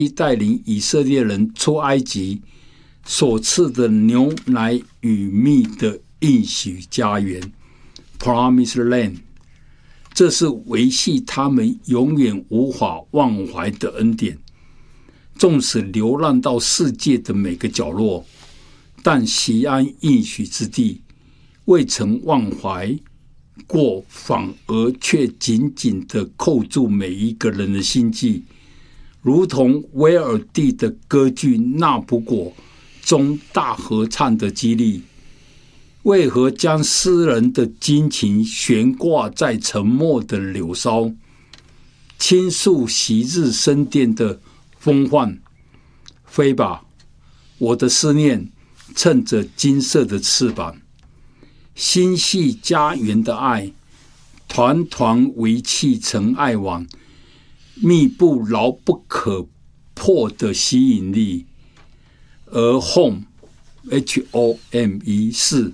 带领以色列人出埃及所赐的牛奶与蜜的应许家园 Promised Land， 这是维系他们永远无法忘怀的恩典。纵使流浪到世界的每个角落，但锡安应许之地未曾忘怀过，反而却紧紧地扣住每一个人的心际，如同威尔第的歌剧《纳卜果》中大合唱的激励。为何将诗人的激情悬挂在沉默的柳梢，倾诉昔日升殿的风范？飞吧，我的思念，趁着金色的翅膀，心系家园的爱，团团围砌成爱网，密布牢不可破的吸引力。而 home HOME 是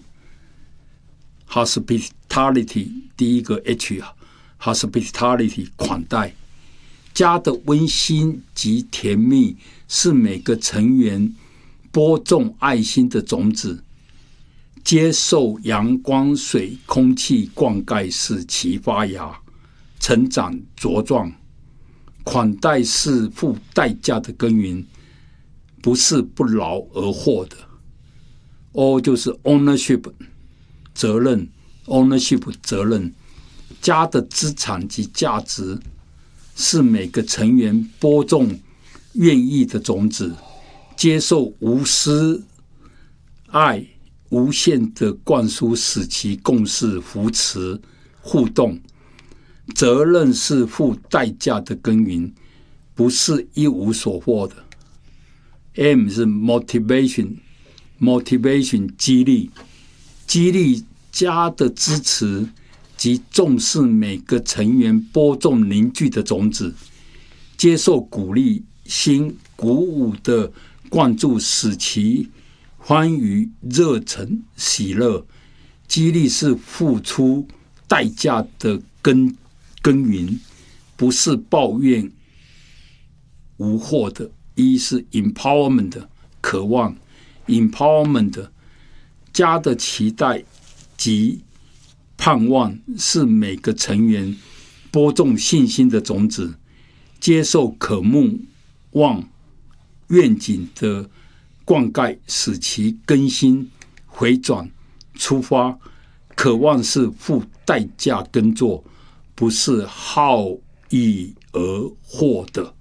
hospitality， 第一个 H hospitality 款待。家的温馨及甜蜜是每个成员播种爱心的种子，接受阳光、水、空气灌溉，使其发芽、成长、茁壮。款待是付代价的耕耘，不是不劳而获的。O 就是 ownership 责任 ，ownership 责任。家的资产及价值是每个成员播种愿意的种子，接受无私爱无限的灌输，使其共事、扶持、互动。责任是付代价的耕耘，不是一无所获的。M 是 motivation 激励家的支持及重视每个成员播种凝聚的种子，接受鼓励心鼓舞的灌注，使其欢愉、热忱、喜乐。激励是付出代价的耕耘，不是抱怨无获的。一是 empowerment 渴望 empowerment 家的期待及盼望是每个成员播种信心的种子，接受渴慕望愿景的灌溉，使其更新回转出发。渴望是付代价耕作，不是好逸而获的。